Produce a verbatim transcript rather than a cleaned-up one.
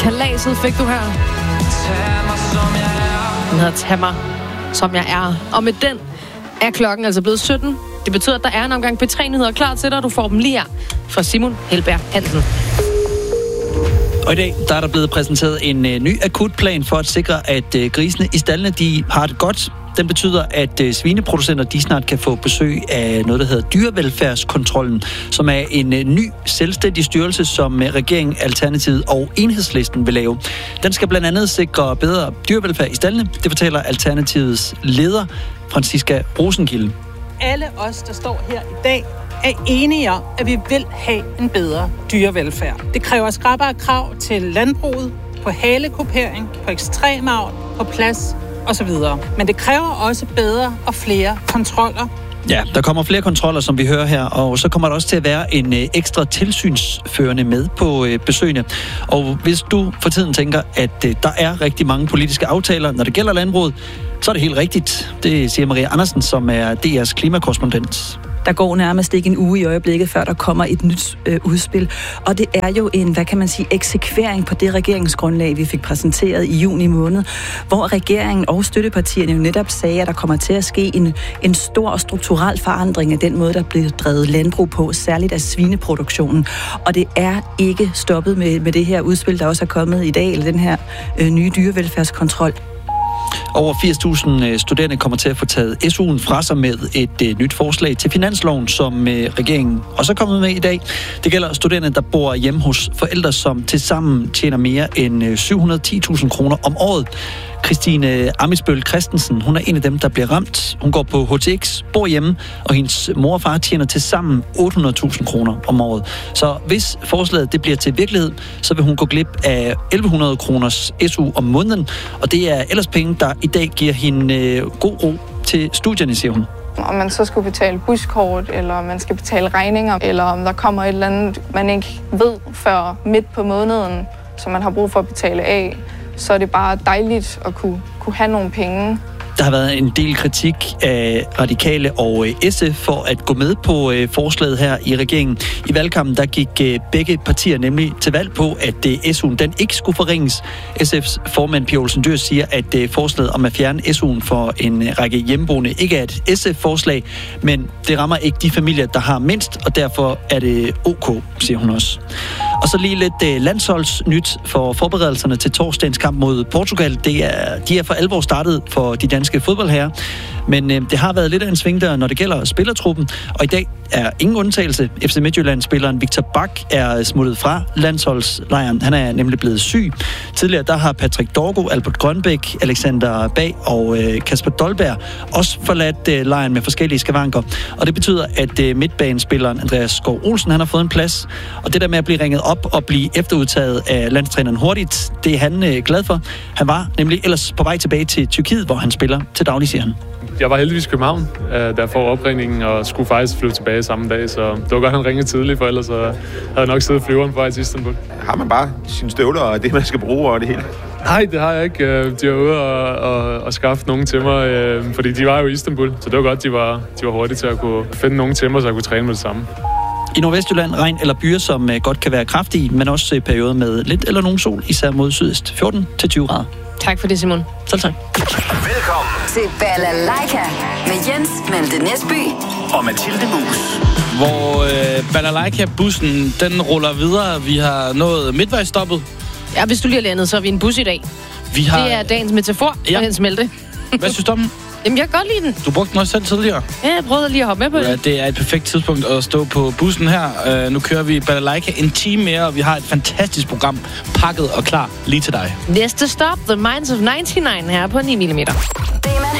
Kalaset fik du her. Den hedder Tag mig, som jeg er. Og med den er klokken altså blevet sytten. Det betyder, at der er en omgang P tre-nyheder klar til dig. Du får dem lige her fra Simon Helberg Hansen. Og i dag der er der blevet præsenteret en øh, ny akutplan for at sikre, at øh, grisene i staldene de har det godt. Den betyder, at øh, svineproducenter de snart kan få besøg af noget, der hedder Dyrevelfærdskontrollen, som er en øh, ny selvstændig styrelse, som øh, regeringen, Alternativet og Enhedslisten vil lave. Den skal blandt andet sikre bedre dyrevelfærd i staldene. Det fortæller Alternativets leder, Franciska Rosenkilde. Alle os, der står her i dag, er enige om, at vi vil have en bedre dyrevelfærd. Det kræver skrappere krav til landbruget, på halekupering, på ekstremavl, på plads osv. Men det kræver også bedre og flere kontroller. Ja, der kommer flere kontroller, som vi hører her, og så kommer der også til at være en øh, ekstra tilsynsførende med på øh, besøgene. Og hvis du for tiden tænker, at øh, der er rigtig mange politiske aftaler, når det gælder landbruget, så er det helt rigtigt. Det siger Maria Andersen, som er D R's klimakorrespondent. Der går nærmest ikke en uge i øjeblikket, før der kommer et nyt øh, udspil. Og det er jo en, hvad kan man sige, eksekvering på det regeringsgrundlag, vi fik præsenteret i juni måned, hvor regeringen og støttepartierne jo netop sagde, at der kommer til at ske en, en stor og strukturel forandring af den måde, der bliver drevet landbrug på, særligt af svineproduktionen. Og det er ikke stoppet med, med det her udspil, der også er kommet i dag, eller den her øh, nye dyrevelfærdskontrol. Over firs tusind studerende kommer til at få taget S U'en fra sig med et øh, nyt forslag til finansloven, som øh, regeringen også er kommet med i dag. Det gælder studerende, der bor hjemme hos forældre, som tilsammen tjener mere end øh, syv hundrede og ti tusind kroner om året. Christine Amisbøl Christensen, hun er en af dem, der bliver ramt. Hun går på H T X, bor hjemme, og hendes mor og far tjener tilsammen otte hundrede tusind kroner om året. Så hvis forslaget det bliver til virkelighed, så vil hun gå glip af elleve hundrede kroners S U om måneden, og det er ellers penge, der i dag giver hende øh, god ro til studierne, siger hun. Om man så skulle betale buskort, eller man skal betale regninger, eller om der kommer et eller andet, man ikke ved før midt på måneden, som man har brug for at betale af, så er det bare dejligt at kunne, kunne have nogle penge. Der har været en del kritik af Radikale og S F for at gå med på forslaget her i regeringen. I valgkampen der gik begge partier nemlig til valg på, at S U'en den ikke skulle forringes. S F's formand Pia Olsen Dyhr siger, at forslaget om at fjerne S U'en for en række hjemmeboende ikke er et S F-forslag, men det rammer ikke de familier, der har mindst, og derfor er det ok, siger hun også. Og så lige lidt landsholdsnyt for forberedelserne til torsdagens kamp mod Portugal. Det er, de er for alvor startet for de danske fodboldherrer, men øh, det har været lidt af en sving der, når det gælder spillertruppen, og i dag er ingen undtagelse. F C Midtjylland-spilleren Victor Bak er smuttet fra landsholdslejren. Han er nemlig blevet syg. Tidligere der har Patrick Dorgo, Albert Grønbæk, Alexander Bag og øh, Kasper Dolberg også forladt øh, lejren med forskellige skavanker. Og det betyder, at øh, midtbanespilleren Andreas Skov Olsen, han har fået en plads. Og det der med at blive ringet op og blive efterudtaget af landstræneren hurtigt, det er han øh, glad for. Han var nemlig ellers på vej tilbage til Tyrkiet, hvor han spiller til daglig, siger han. Jeg var heldigvis i København, da jeg får opringningen, og skulle faktisk flyve tilbage samme dag, så det var godt, han ringede tidligt, for ellers havde jeg nok siddet flyveren på vej til Istanbul. Har man bare sine støvler og det, man skal bruge og det hele? Nej, det har jeg ikke. De var ude og, og, og skaffe nogen til mig, fordi de var jo i Istanbul, så det var godt, de var, de var hurtige til at kunne finde nogen til mig, så jeg kunne træne med det samme. I Nordvestjylland regn eller byer, som godt kan være kraftige, men også perioder med lidt eller nogen sol, især mod sydøst, fjorten til tyve grader. Tak for det, Simon. Selv tak. Velkommen til Balalaika med Jens Malte Næsby og Mathilde Mus. Hvor øh, Balalaika-bussen, den ruller videre. Vi har nået midtvejsstoppet. Ja, hvis du lige har landet, så er vi en bus i dag. Vi har... Det er dagens metafor, ja. Og Jens Malte. Hvad synes du om den? Jamen, jeg kan godt lide den. Du brugte den også selv tidligere. Ja, jeg prøvede lige at hoppe med på det. Ja, det er et perfekt tidspunkt at stå på bussen her. Uh, nu kører vi Balalaika en time mere, og vi har et fantastisk program pakket og klar lige til dig. Næste stop, The Minds of nioghalvfems her på ni millimeter.